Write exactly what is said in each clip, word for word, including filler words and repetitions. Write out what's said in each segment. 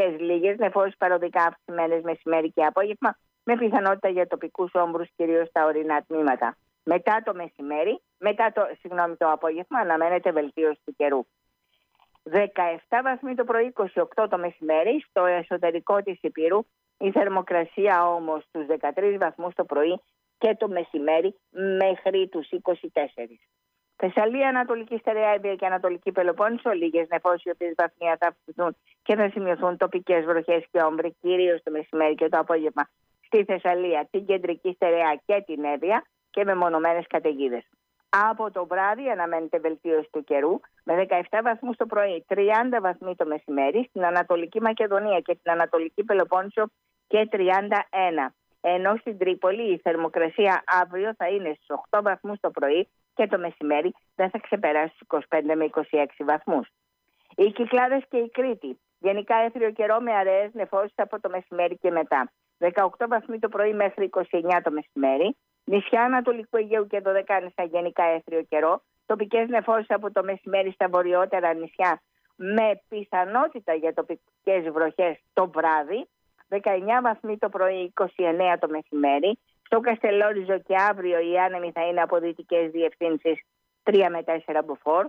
βροχές λίγες, νεφώσεις παροδικά αυξημένες μεσημέρι και απόγευμα, με πιθανότητα για τοπικούς όμβρους, κυρίως στα ορεινά τμήματα. Μετά το μεσημέρι, μετά το, συγγνώμη, το απόγευμα, αναμένεται βελτίωση του καιρού. δεκαεπτά βαθμοί το πρωί, είκοσι οκτώ το μεσημέρι. Στο εσωτερικό της Ηπειρού η θερμοκρασία όμως στους δεκατρείς βαθμούς το πρωί και το μεσημέρι μέχρι τους είκοσι τέσσερα. Θεσσαλία, Ανατολική Στερεά Εύβοια και Ανατολική Πελοπόννησο, λίγες νεφώσεις οι οποίες βαθμία θα αυξηθούν και θα σημειωθούν τοπικές βροχές και όμβροι, κυρίως το μεσημέρι και το απόγευμα στη Θεσσαλία, την Κεντρική Στερεά και την Εύβοια και με μονομένες καταιγίδες. Από το βράδυ αναμένεται βελτίωση του καιρού με δεκαεπτά βαθμούς το πρωί, τριάντα βαθμοί το μεσημέρι στην Ανατολική Μακεδονία και την Ανατολική Πελοπόννησο και τριάντα ένα. Ενώ στην Τρίπολη η θερμοκρασία αύριο θα είναι στους οκτώ βαθμούς το πρωί και το μεσημέρι δεν θα ξεπεράσει στους είκοσι πέντε με είκοσι έξι βαθμούς. Οι Κυκλάδες και η Κρήτη. Γενικά έθριο καιρό με αραιές νεφώσεις από το μεσημέρι και μετά. δεκαοκτώ βαθμοί το πρωί μέχρι είκοσι εννιά το μεσημέρι. Νησιά Ανατολικού Αιγαίου και Δωδεκάνησα γενικά έθριο καιρό. Τοπικές νεφώσεις από το μεσημέρι στα βορειότερα νησιά με πιθανότητα για τοπικές βροχές το βράδυ. δεκαεννιά βαθμοί το πρωί, είκοσι εννιά το μεσημέρι. Στο Καστελόριζο και αύριο οι άνεμοι θα είναι από δυτικές διευθύνσεις τρία με τέσσερα μποφόρ.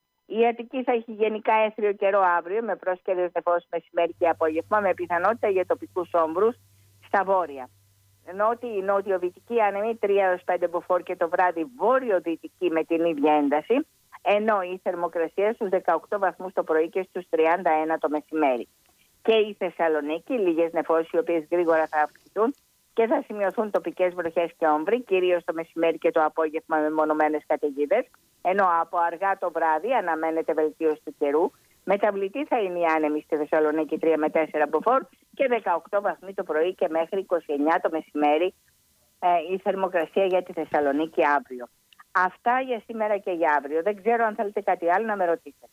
Η Αττική θα έχει γενικά έθριο καιρό αύριο με πρόσκαιρες νεφώσεις μεσημέρι και απόγευμα με πιθανότητα για τοπικούς όμβρους στα βόρεια. Νότι η νότιο-δυτική άνεμη τρία έως πέντε μποφόρ και το βράδυ βόρειο-δυτική με την ίδια ένταση, ενώ η θερμοκρασία στους δεκαοκτώ βαθμούς το πρωί και στους τριάντα ένα το μεσημέρι. Και η Θεσσαλονίκη, λίγες νεφώσεις οι οποίες γρήγορα θα αυξηθούν και θα σημειωθούν τοπικές βροχές και όμβροι, κυρίως το μεσημέρι και το απόγευμα με μονομένες καταιγίδες, ενώ από αργά το βράδυ αναμένεται βελτίωση του καιρού. Μεταβλητή θα είναι η άνεμη στη Θεσσαλονίκη τρία με τέσσερα μποφόρ και δεκαοκτώ βαθμοί το πρωί και μέχρι είκοσι εννιά το μεσημέρι ε, η θερμοκρασία για τη Θεσσαλονίκη αύριο. Αυτά για σήμερα και για αύριο. Δεν ξέρω αν θέλετε κάτι άλλο να με ρωτήσετε.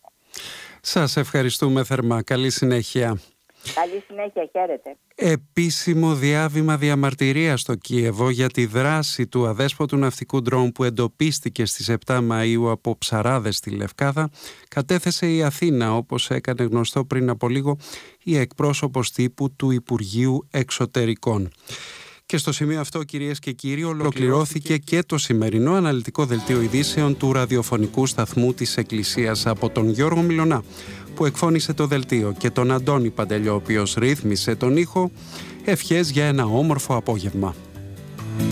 Σας ευχαριστούμε θερμά. Καλή συνέχεια. Καλή συνέχεια, χαίρετε. Επίσημο διάβημα διαμαρτυρίας στο Κίεβο για τη δράση του αδέσποτου ναυτικού ντρόουν που εντοπίστηκε στις επτά Μαΐου από ψαράδες στη Λευκάδα κατέθεσε η Αθήνα, όπως έκανε γνωστό πριν από λίγο η εκπρόσωπος τύπου του Υπουργείου Εξωτερικών. Και στο σημείο αυτό, κυρίες και κύριοι, ολοκληρώθηκε και το σημερινό αναλυτικό δελτίο ειδήσεων του ραδιοφωνικού σταθμού της Εκκλησίας από τον Γιώργο Μιλωνά, που εκφώνησε το δελτίο, και τον Αντώνη Παντελιό, ο οποίος ρύθμισε τον ήχο. Ευχές για ένα όμορφο απόγευμα.